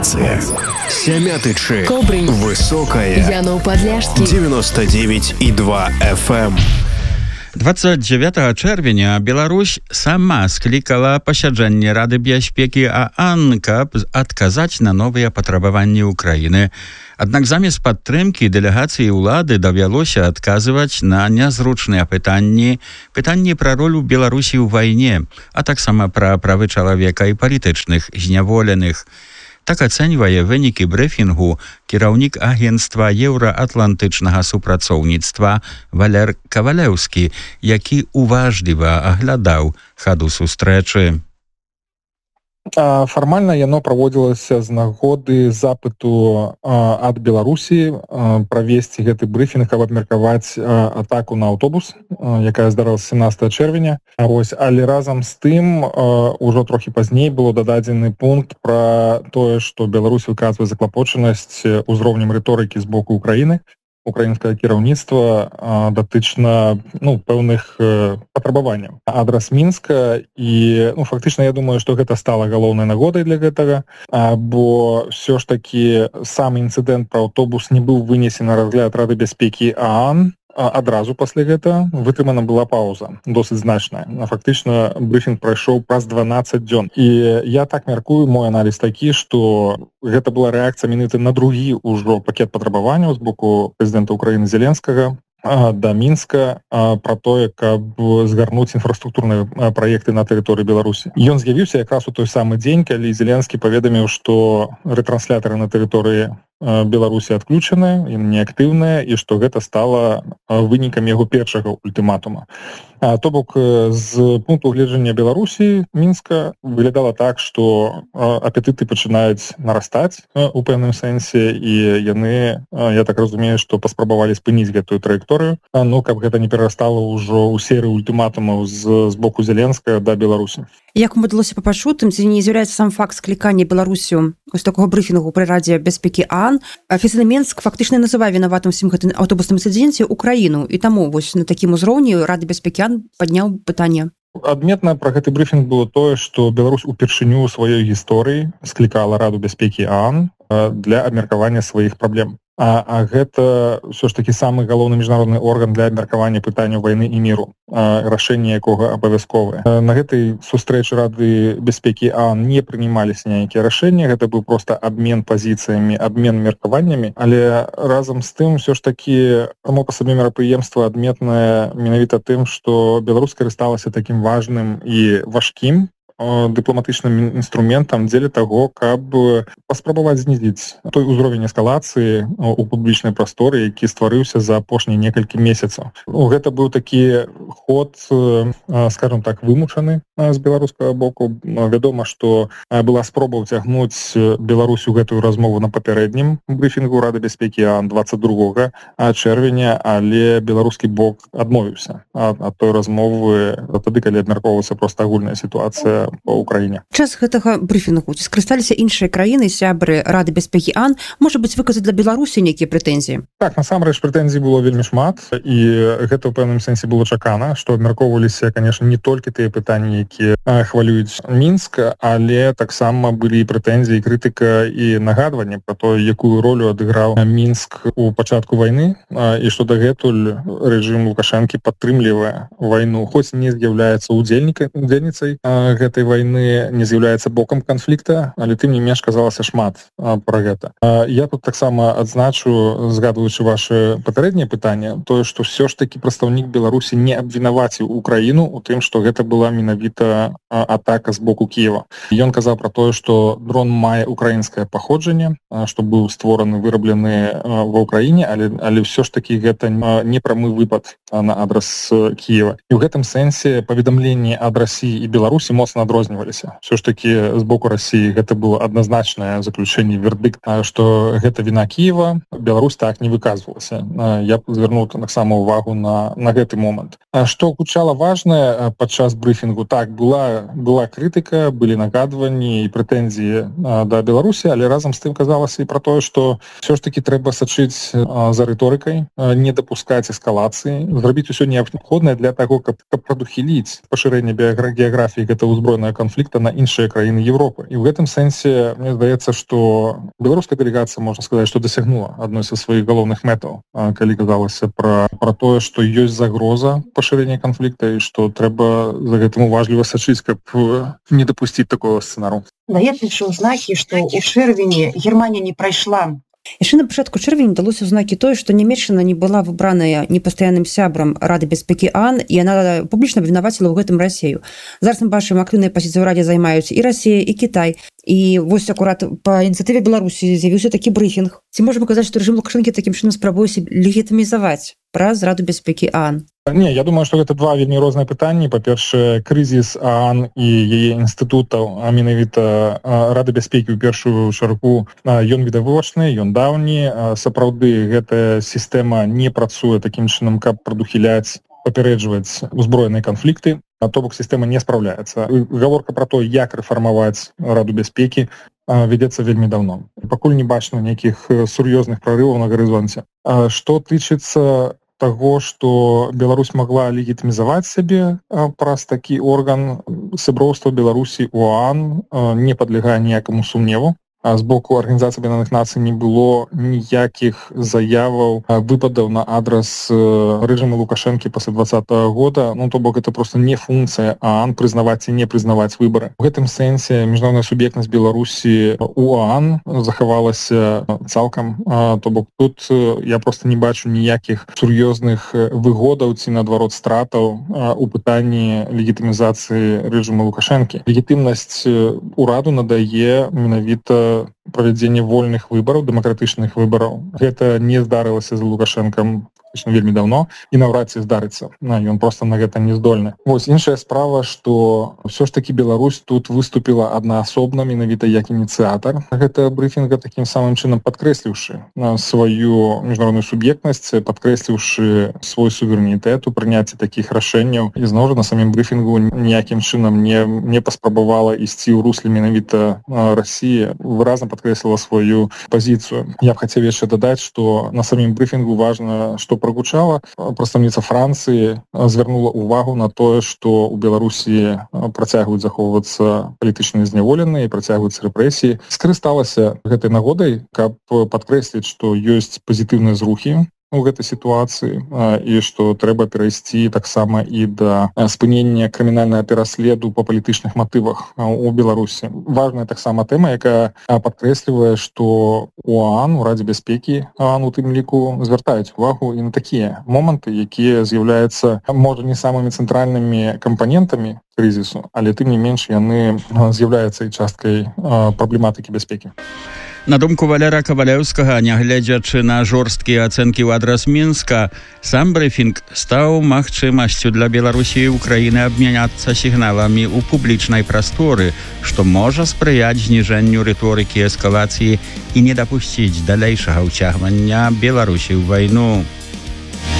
Станция. Сямятычы. Кобрынь. Высокая. Янов Подляшский. 99,2 FM. 29 чэрвеня Беларусь сама склікала пасяджэнне Рады бяспекі ААН, каб адказаць на новыя патрабаванні Украіны. Аднак замест падтрымкі дэлегацыі ўлады давялося адказваць на нязручныя пытанні пра ролю Беларусі ў вайне, а таксама пра правы чалавека і палітычных зняволеных. Так ацэньвае вынікі брыфінгу кіраўнік агенцтва еўраатлантычнага супрацоўніцтва Валер Кавалеўскі, які уважліва аглядаў хаду сустрэчы. Фармальна яно праводзілася з нагоды запыту ад Беларусі правесці гэты брыфінг, каб абмеркаваць атаку на аўтобус, якая здарылася 17 чэрвеня. Але разам з тым ужо трохі пазней было дададзены пункт пра тое, што Беларусь выказвае заклапочанасць узроўнем рыторыкі з боку Украіны, украінскае кіраўніцтва датычна пэўных патрабаванняў адрас Мінска. І фактычна я думаю, што гэта стала галоўнай нагодай для гэтага, бо ўсё ж такі сам інцыдэнт пра аўтобус не быў вынесены на разгляд Рады бяспекі ААН. Адразу пасля гэта вытрымана была паўза, досыць значная. Фактычна брыфінг прайшоў праз 12 дзён. І я так мяркую, мой аналіз такі, што гэта была рэакцыя менавіта на другі ўжо пакет патрабаванняў з боку прэзідэнта Украіны Зеленскага да Мінска пра тое, каб згарнуць інфраструктурныя праекты на тэрыторыі Беларусі. Ён з'явіўся якраз у той самы дзень, калі Зеленскі паведаміў, што рэтрансляторы на тэрыторыі Беларусі адключаны, яны неактыўныя, і што гэта стала вынікам яго першага ультыматума. То бок, з пункту гледжання Беларусі, Мінска выглядала так, што апетыты пачынаюць нарастаць у пэўным сэнсе, і яны, я так разумею, што паспрабавалі спыніць гэтую траекторыю, каб гэта не перарастала ўжо ў серыю ультыматумаў з боку Зеленскага да Беларусі. Як вам удалося пачуць, ці не з'яўляецца сам факт склікання Беларусю з такога брыфінгу пры Радзе бяспекі ААН? Афіцыйны Мінск фактычна называе вінаватым всім гэтым аўтобусным інцыдэнце Украіну, і таму вось на такім узроўні Рады бяспекі ААН падняў пытанне. Адметна пра гэты брыфінг было тое, што Беларусь упершыню ў сваёй гісторыі склікала Раду бяспекі ААН для абмеркавання сваіх праблем. А гэта ўсё ж такі самы галоўны міжнародны орган для абмеркавання пытанняў вайны і міру, рашэнне якога абавязковае. На гэтай сустрэчы Рады бяспекі ААН не прымаліся ніякія рашэнні, гэта быў проста абмен пазіцыямі, абмен меркаваннямі, але разам з тым ўсё ж такі само па сабе мерапрыемства адметнае менавіта тым, што Беларусь карысталася такім важным і важкім дыпламатычным інструментам дзеля таго, каб паспрабаваць знізіць той узровень эскалацыі у публічнай прасторы, які стварыўся за апошнія некалькі месяцаў. Гэта быў такі ход, скажем так, вымучаны з беларускага боку. Вядома, што была спроба ўцягнуць Беларусь у гэтую размову на папярэднім брыфінгу Рады бяспекі ААН 22 чэрвеня, але беларускі бок адмовіўся ад той размовы тады, калі абмяркоўвалася проста агульная сітуацыя па Украіне. Час гэтага брыфінгу ці скарысталіся іншыя краіны, сябры Рады бяспекі ААН, можа быць, выказаць для Беларусі нейкія прэтэнзіі? Так, насамрэч прэтэнзій было вельмі шмат, і гэта ў пэўным сэнсе было чакана, што абмяркоўваліся, канешне, не толькі тыя пытанні, якія хвалююць Мінск, але таксама былі і прэтэнзіі, крытыка і нагадванне пра тое, якую ролю адыграў Мінск у пачатку вайны, і што дагэтуль рэжым Лукашэнкі падтрымлівае вайну, хоць не з'яўляецца удзельніцай гэтай вайны, не з'яўляецца бокам канфлікта, але тым не менш казалася шмат пра гэта. Я тут таксама адзначу, згадваючы ваше папярэдняе пытанне, тое, што ўсё ж такі прадстаўнік Беларусі не абвінаваціў Украіну у тым, што гэта была менавіта атака з боку Кіева. Ён казаў пра тое, што дрон мае украінскае паходжанне, што быў створаны, выраблены ва ўкраіне, але ўсё ж такі гэта не прамы выпад на адрас Кіева. І ў гэтым сэнсе паведамленні ад Расіі і Беларусі моцна адрозніваліся. Все ж такі з боку Расіі гэта было адназначнае заключэнне, вердыкт, што гэта віна Кіева. Беларусь так не выказвалася. Я звярнуў таксама увагу на гэты момант. Што гучала важнае падчас брыфінгу, так, была крытыка, былі нагадванні і прэтэнзіі да Беларусі, але разам з тым казалася і пра тое, што все ж такі трэба сачыць за рыторыкай, не дапускаць эскалацыі, зрабіць усё неабходнае для таго, каб прадухіліць пашырэнне геаграфіі гэтага узброенага канфлікта на іншыя краіны Европы. І ў гэтым сэнсе мне здаецца, што беларуская дэлегацыя, можна сказаць, што дасягнула адной са сваіх галоўных мэтаў, калі казалася пра тое, што ёсць загроза пашырэння канфлікта і што трэба за гэтым уважліва сачыць, каб не дапусціць такого сцэнару. Даецца ўзнакі, што ў чэрвені Германія не прайшла. Яшчэ на пачатку чэрвеня далося ўзнакі тое, што Нямецчына не была выбраная непастаянным сябрам Рады бяспекі ААН, і яна публічна абвінаваціла ў гэтым Расею. Зараз мы бачым, актыўныя пазіцыі ў Радзе займаюць і Расія, і Кітай. І вось акурат па ініцыятыве Беларусі з'явіўся такі брыфінг. Ці можна казаць, што рэжым Лукашэнкі такім чынам спрабуе сябе легітымізаваць праз Раду бяспекі ААН? Не, я думаю, што гэта два вельмі розныя пытанні. Па-першае, крызіс ААН і яе інстытутаў, а менавіта Рады бяспекі ў першую чаргу, ён відавочны, ён даўні. Сапраўды, гэтая сістэма не працуе такім чынам, каб прадухіляць, папярэджваць узброеныя канфлікты. То бок сістэма не спраўляецца. Гаворка пра то, як рэфармаваць Раду бяспекі, вядзецца вельмі даўно. Пакуль не бачна нейкіх сур'ёзных прарываў на гарызонце. Што тычыцца таго, што Беларусь магла легітымізаваць сябе праз такі орган, сяброўства Беларусі ў ААН не падлягае ніякаму сумневу. З боку Арганізацыі Аб'яднаных Нацый не было ніякіх заяваў, выпадаў на адрас рэжыму Лукашэнкі пасля 2020 года. То бок это просто не функцыя ААН прызнаваць ці не прызнаваць выбары. У гэтым сэнсе міжнародная суб'ектнасць Беларусі у ААН захавалася цалкам. То бок тут я просто не бачу ніякіх сур'ёзных выгодаў ці наадварот стратаў у пытанні легітымізацыі рэжыму Лукашэнкі. Легітымнасць ураду надае менавіта правядзенне вольных выбараў, дэмакратычных выбараў. Гэта не здарылася з Лукашэнкам вельмі даўно і наўрад ці здарыцца. Ён проста на гэта не здольны. Вось іншая справа, што ўсё ж такі Беларусь тут выступіла аднаасобна, менавіта як ініцыятар гэтага брыфінга, такім самым чынам падкрэсліўшы сваю міжнародную суб'ектнасць, падкрэсліўшы свой суверэнітэт у прыняцці такіх рашэнняў. І зноў жа на самім брыфінгу ніякім чынам не паспрабавала ісці ў русле менавіта Расіі, выразна падкрэсліла сваю пазіцыю. Я б хацеў яшчэ дадаць, што на самім брыфінгу важна, што прагучала. Прадстаўніца Францыі звярнула ўвагу на тое, што ў Беларусі працягваюць захоўвацца палітычныя зняволеныя і працягваюцца рэпрэсіі. Скарысталася гэтай нагодай, каб падкрэсліць, што ёсць пазітыўныя зрухі у гэтай сітуацыі і што трэба перайсці таксама і да спынення крымінальнага пераследу па палітычных матывах у Беларусі. Важная таксама тэма, якая падкрэслівае, што у ААН, у Радзе бяспекі ААН у тым ліку звяртаюць увагу і на такія моманты, якія з'яўляюцца, можа, не самымі цэнтральнымі кампанентамі крызісу, але тым не менш яны з'яўляюцца і часткай праблематыкі бяспекі. На думку Валера Кавалеўскага, нягледзячы на жорсткія ацэнкі ў адрас Мінска, сам брыфінг стаў магчымасцю для Беларусі і Украіны абмяняцца сігналамі ў публічнай прасторы, што можа спрыяць зніжэнню рыторыкі эскалацыі і не дапусціць далейшага ўцягвання Беларусі ў вайну.